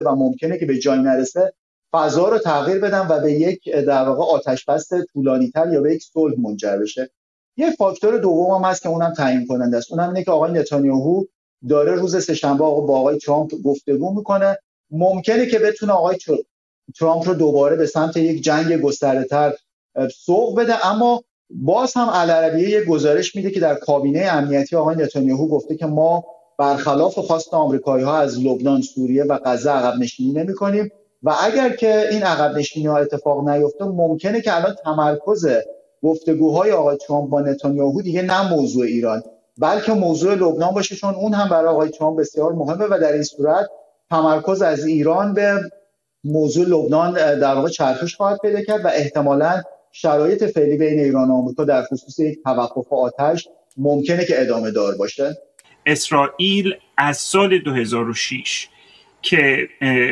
و ممکنه که به جایی نرسه فضا رو تغییر بدن و به یک در واقع آتش بس طولانی‌تر یا به یک صلح منجر بشه. یه فاکتور دوم هم هست که اونم تعیین کننده است. اونم اینه که آقای نتانیاهو داره روز سه‌شنبه با آقای ترامپ گفتگو میکنه. ممکنه که بتونه آقای ترامپ رو دوباره به سمت یک جنگ گسترده‌تر سوق بده، اما باز هم العربیه یک گزارش میده که در کابینه امنیتی آقای نتانیاهو گفته که ما برخلاف خواست آمریکایی‌ها از لبنان، سوریه و غزه عقب نشینی نمی‌کنیم و اگر که این عقب نشینی‌ها اتفاق نیفته ممکنه که الان تمرکز گفتگوهای آقای ترامپ با نتانیاهو دیگه نه موضوع ایران بلکه موضوع لبنان باشه، چون اون هم برای آقای ترامپ بسیار مهمه و در این صورت تمرکز از ایران به موضوع لبنان در واقع چرخش خواهد پیدا کرد و احتمالاً شرایط فعلی بین ایران و آمریکا در خصوص یک توقف آتش ممکنه که ادامه دار باشه. اسرائیل از سال 2006 که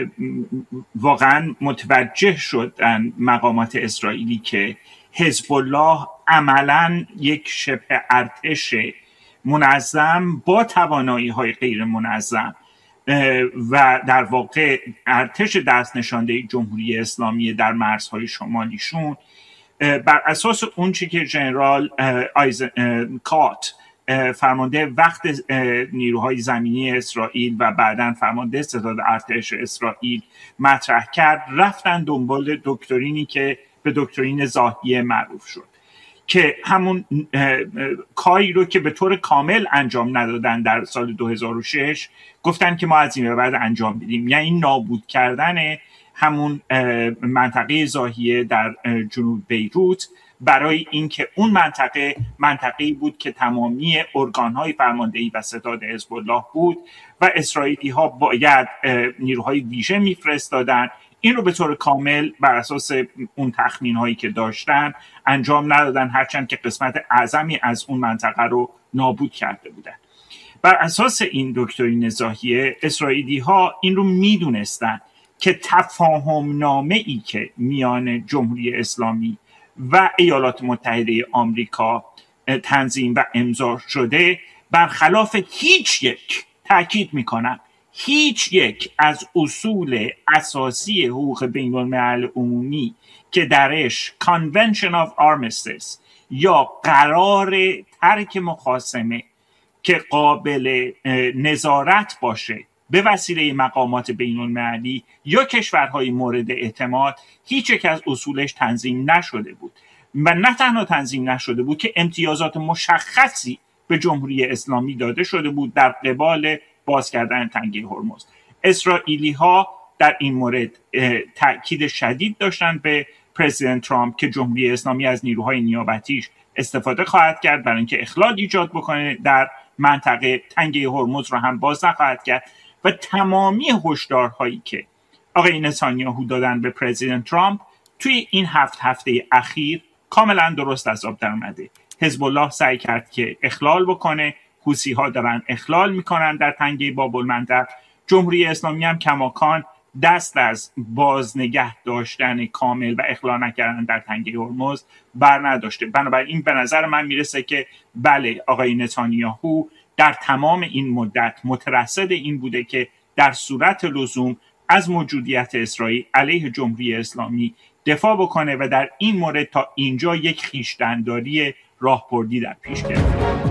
واقعا متوجه شدن مقامات اسرائیلی که حزب الله عملاً یک شبه ارتش منظم با توانایی‌های غیر منظم و در واقع ارتش دست نشانده جمهوری اسلامی در مرزهای شمالیشون، بر اساس اون چی که ژنرال کات فرمانده وقت نیروهای زمینی اسرائیل و بعداً فرمانده ستاد ارتش اسرائیل مطرح کرد، رفتن دنبال دکترینی که به دکترین زاهیه معروف شد که همون کاری رو که به طور کامل انجام ندادن در سال 2006 گفتن که ما از این به بعد انجام بدیم، یعنی نابود کردن همون منطقه زاهیه در جنوب بیروت، برای اینکه اون منطقه‌ای بود که تمامی ارگان‌های فرماندهی و ستاد حزب الله بود و اسرائیلی‌ها باید نیروهای ویژه می‌فرستادن. این رو به طور کامل بر اساس اون تخمین‌هایی که داشتن انجام ندادن، هرچند که قسمت اعظمی از اون منطقه رو نابود کرده بودن. بر اساس این دکترین زاهیه اسرائیلی‌ها این رو می‌دونستن که تفاهم نامه‌ای که میان جمهوری اسلامی و ایالات متحده آمریکا تنظیم و امضا شده برخلاف تأکید میکنم هیچ یک از اصول اساسی حقوق بین الملل عمومی که درش Convention of Armistice یا قرار ترک مخاصمه که قابل نظارت باشه به وسیله مقامات بین المللی یا کشورهای مورد اعتماد، هیچ یک از اصولش تنظیم نشده بود و نه تنها تنظیم نشده بود که امتیازات مشخصی به جمهوری اسلامی داده شده بود در قبال باز کردن تنگه هرمز. اسرائیلی ها در این مورد تأکید شدید داشتن به پرزیدنت ترامپ که جمهوری اسلامی از نیروهای نیابتیش استفاده خواهد کرد برای اینکه اخلال ایجاد بکنه در منطقه، تنگه هرمز رو هم باز نخواهد کرد و تمامی هشدارهایی که آقای نتانیاهو دادن به پرزیدنت ترامپ توی این 7 هفته اخیر کاملا درست از آب در اومده. حزب الله سعی کرد که اخلال بکنه، حوثی ها دارن اخلال میکنن در تنگه باب المندب، جمهوری اسلامی هم کماکان دست از بازنگه داشتن کامل و اخلال نکردن در تنگه هرمز بر نداشته. بنابراین به نظر من میرسه که بله، آقای نتانیاهو در تمام این مدت مترصد این بوده که در صورت لزوم از موجودیت اسرائیل علیه جمهوری اسلامی دفاع بکنه و در این مورد تا اینجا یک خویشتن‌داری راهبردی در پیش گرفته.